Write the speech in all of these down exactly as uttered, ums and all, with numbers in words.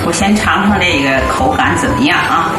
我先尝尝这个口感怎么样啊？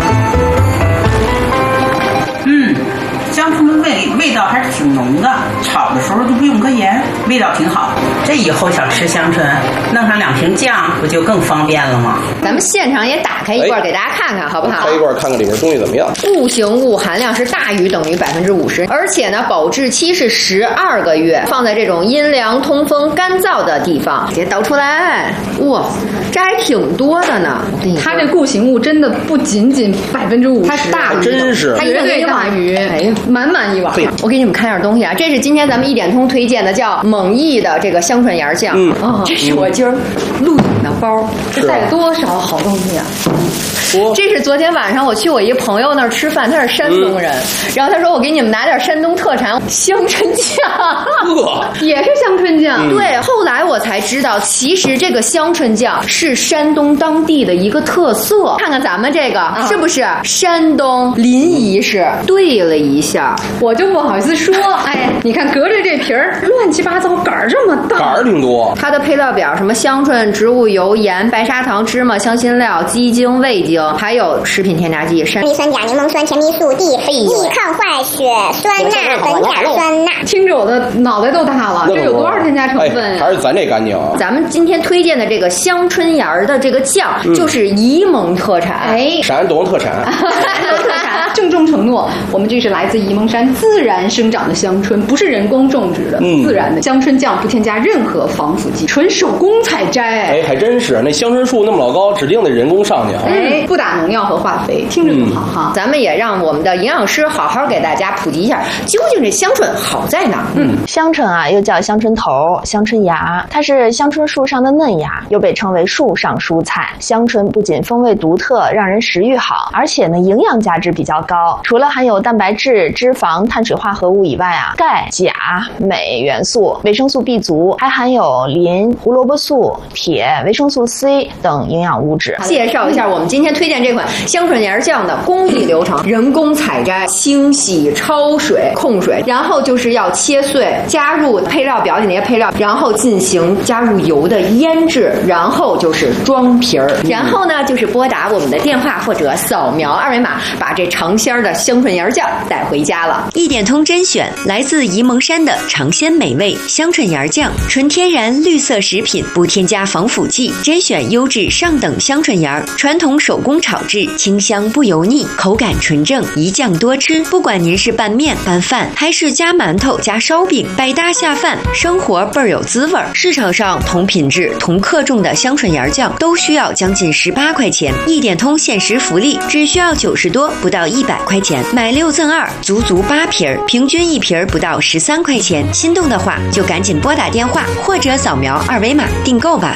嗯，香椿的味味道还是挺浓的，炒的时候就不用搁盐，味道挺好。这以后想吃香椿，弄上两瓶酱，不就更方便了吗？ 咱们现场也打开一罐给大家看看，好不好？ 开一罐看看里面东西怎么样。 固形物含量是大于等于百分之五十，而且呢，保质期是十二个月，放在这种阴凉、通风、干燥的地方。直接倒出来，哇，这还挺多的呢。 它这固形物真的不仅仅百分之五十， 它大于， 真是它绝对大于，哎呀，满满一碗。 我给你们看点东西啊，这是今天咱们一点通推荐的，叫蒙毅的这个香椿芽酱。嗯，哦，这是我今儿录影的包， 这带了多少好东西啊！ 这是昨天晚上我去我一朋友那儿吃饭，他是山东人，嗯、然后他说我给你们拿点山东特产香椿酱， 也是香椿酱。 嗯、对，后来我才知道，其实这个香椿酱是山东当地的一个特色。看看咱们这个、啊、是不是山东临沂市？对了一下， 我就不好意思说，哎，你看隔着这皮儿乱七八糟，杆儿这么大， 杆儿挺多。 它的配料表什么香椿、植物油、盐、白砂糖、芝麻、香辛料、鸡精、味精。还有食品添加剂，山蜜酸钾、柠檬酸、甜蜜素、地易抗坏血、酸钠、苯甲酸钠。 听着我的脑袋都大了，这有多少添加成分、 哎？还是咱这干净啊！ 咱们今天推荐的这个香椿芽的这个酱，嗯、就是沂蒙特产，哎， 山东特产。 特产， 郑重承诺，我们这是来自沂蒙山自然生长的香椿，不是人工种植的，嗯、自然的香椿酱不添加任何防腐剂，纯手工采摘。 哎，还真是，那香椿树那么老高，指定得人工上去啊。 哎，不打农药和化肥，听着就好哈、 嗯。咱们也让我们的营养师好好给大家普及一下，究竟这香椿好在哪儿？ 嗯，香椿啊，又叫香椿头、香椿芽，它是香椿树上的嫩芽，又被称为树上蔬菜。香椿不仅风味独特，让人食欲好，而且呢，营养价值比较高。除了含有蛋白质、脂肪、碳水化合物以外啊，钙、钾、镁元素、维生素 B 族，还含有磷、胡萝卜素、铁、维生素 C 等营养物质。 介绍一下我们今天推荐这款香椿芽酱的工艺流程：人工采摘、清洗、焯水、控水，然后就是要切碎，加入配料表里那些配料，然后进行加入油的腌制，然后就是装皮儿，然后呢就是拨打我们的电话或者扫描二维码，把这尝鲜的香椿芽酱带回家了。 一点通甄选来自沂蒙山的尝鲜美味香椿芽酱，纯天然绿色食品，不添加防腐剂，甄选优质上等香椿芽，传统手工炒制，清香不油腻，口感纯正，一酱多吃。不管您是拌面、拌饭，还是加馒头、加烧饼，百搭下饭，生活倍儿有滋味。市场上同品质、同克重的香椿芽酱都需要将近十八块钱，一点通限时福利，只需要九十多，不到一百块钱，买六赠二，足足八瓶儿，平均一瓶儿不到十三块钱。心动的话，就赶紧拨打电话或者扫描二维码订购吧。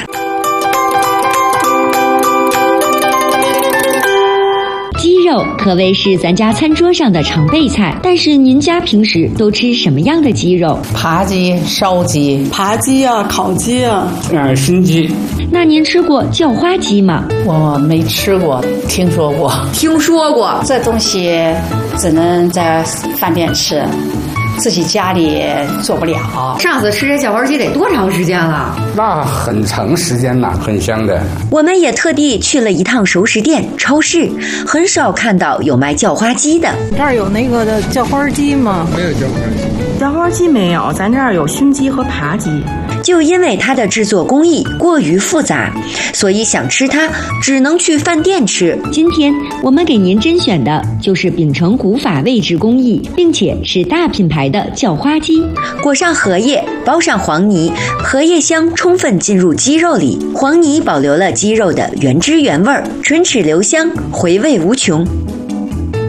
鸡肉可谓是咱家餐桌上的常备菜，但是您家平时都吃什么样的鸡肉？ 扒鸡、烧鸡、 扒鸡啊、烤鸡啊， 嗯，熏鸡。 那您吃过叫花鸡吗？ 我没吃过，听说过。 听说过， 这东西只能在饭店吃，自己家里做不了。 上次吃这叫花鸡得多长时间了？ 那很长时间了，很香的。 我们也特地去了一趟熟食店、超市，很少看到有卖叫花鸡的。 这儿有那个的叫花鸡吗？ 没有叫花鸡。 叫花鸡没有，咱这儿有熏鸡和扒鸡。 就因为它的制作工艺过于复杂，所以想吃它只能去饭店吃。 今天我们给您甄选的就是秉承古法味制工艺，并且是大品牌的叫花鸡， 裹上荷叶，包上黄泥，荷叶香充分进入鸡肉里，黄泥保留了鸡肉的原汁原味，唇齿留香，回味无穷。